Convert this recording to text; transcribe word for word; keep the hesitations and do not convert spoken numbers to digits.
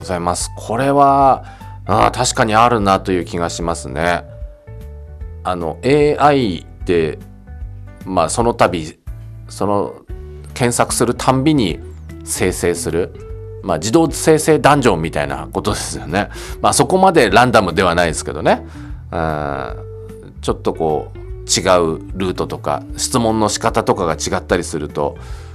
ございます。これはあ確かにあるなという気がしますね。あの エーアイ ってまあその度その検索するたんびに生成する、まあ、自動生成ダンジョンみたいなことですよね。まあそこまでランダムではないですけどね、うん、ちょっとこう違うルートとか質問の仕方とかが違ったりすると